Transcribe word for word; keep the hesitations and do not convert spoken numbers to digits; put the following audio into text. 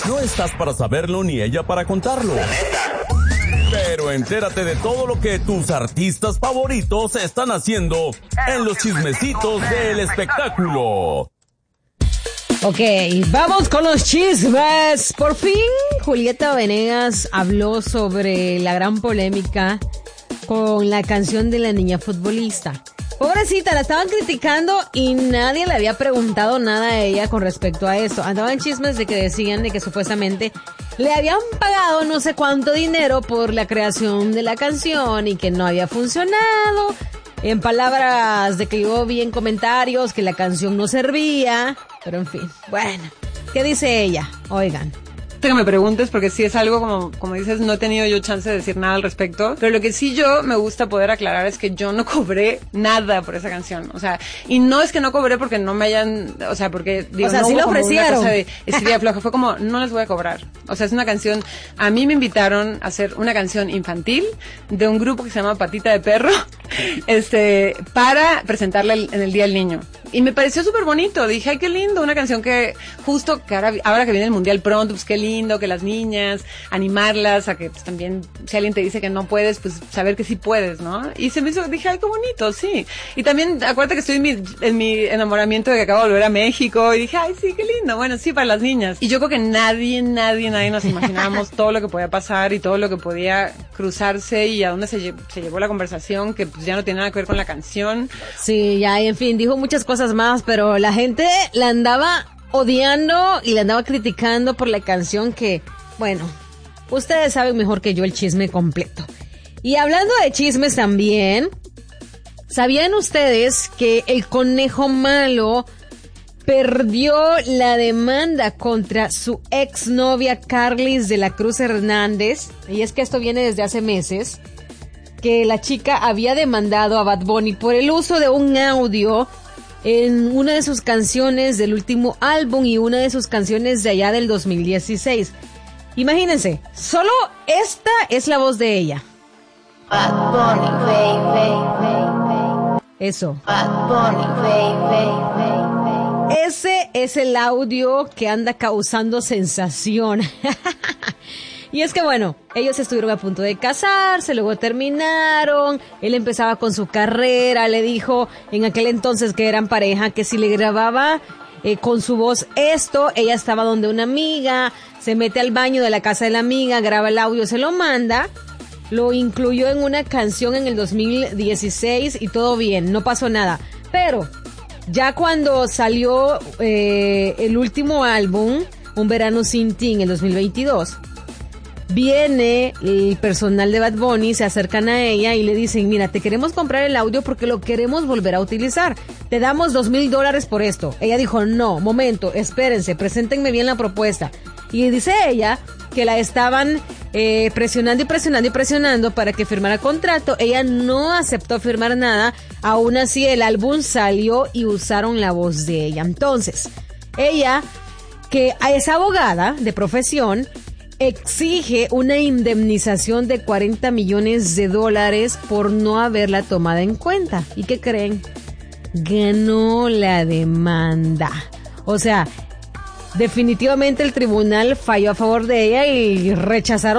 No estás para saberlo ni ella para contarlo. Pero entérate de todo lo que tus artistas favoritos están haciendo en los chismecitos del espectáculo. Ok, vamos con los chismes. Por fin, Julieta Venegas habló sobre la gran polémica con la canción de la niña futbolista. Pobrecita, la estaban criticando y nadie le había preguntado nada a ella con respecto a esto. Andaban chismes de que decían de que supuestamente le habían pagado no sé cuánto dinero por la creación de la canción y que no había funcionado. En palabras de que yo vi en comentarios que la canción no servía, pero en fin, bueno, ¿qué dice ella? Oigan. Que me preguntes, porque sí es algo como, como dices, no he tenido yo chance de decir nada al respecto, pero lo que sí yo me gusta poder aclarar es que yo no cobré nada por esa canción, o sea, y no es que no cobré porque no me hayan, o sea, porque digo, o sea, no sí hubo lo como ofrecieron. una cosa de estirilla floja, fue como, no les voy a cobrar, o sea, es una canción, a mí me invitaron a hacer una canción infantil de un grupo que se llama Patita de Perro, este, para presentarla en el Día del Niño. Y me pareció súper bonito, dije, ay, qué lindo, una canción que justo que ahora, ahora que viene el Mundial pronto, pues qué lindo, que las niñas, animarlas a que pues también, si alguien te dice que no puedes, pues saber que sí puedes, ¿no? Y se me hizo, dije, ay, qué bonito, sí. Y también, acuérdate que estoy en mi, en mi enamoramiento de que acabo de volver a México, y dije, ay, sí, qué lindo, bueno, sí, para las niñas. Y yo creo que nadie, nadie, nadie nos imaginábamos todo lo que podía pasar y todo lo que podía cruzarse y a dónde se, lle- se llevó la conversación, que pues ya no tiene nada que ver con la canción. Sí, ya, y en fin, dijo muchas cosas más, pero la gente la andaba odiando y la andaba criticando por la canción que, bueno, ustedes saben mejor que yo el chisme completo. Y hablando de chismes también, ¿sabían ustedes que el Conejo Malo perdió la demanda contra su exnovia Carlis de la Cruz Hernández? Y es que esto viene desde hace meses, que la chica había demandado a Bad Bunny por el uso de un audio en una de sus canciones del último álbum y una de sus canciones de allá del dos mil dieciséis. Imagínense, solo esta es la voz de ella. Bad Bunny, baby. Eso. Bad Bunny, baby. Ese es el audio que anda causando sensación. Y es que bueno, ellos estuvieron a punto de casarse, luego terminaron, él empezaba con su carrera, le dijo en aquel entonces que eran pareja que si le grababa eh, con su voz esto, ella estaba donde una amiga, se mete al baño de la casa de la amiga, graba el audio, se lo manda, lo incluyó en una canción en el dos mil dieciséis y todo bien, no pasó nada, pero ya cuando salió eh, el último álbum, Un Verano Sin Ti, en el dos mil veintidós, viene el personal de Bad Bunny, se acercan a ella y le dicen, mira, te queremos comprar el audio porque lo queremos volver a utilizar. Te damos dos mil dólares por esto. Ella dijo, no, momento, espérense, preséntenme bien la propuesta. Y dice ella que la estaban eh, presionando y presionando y presionando para que firmara contrato. Ella no aceptó firmar nada. Aún así, el álbum salió y usaron la voz de ella. Entonces, ella, que es abogada de profesión, exige una indemnización de cuarenta millones de dólares por no haberla tomado en cuenta. ¿Y qué creen? Ganó la demanda. O sea, definitivamente el tribunal falló a favor de ella y rechazaron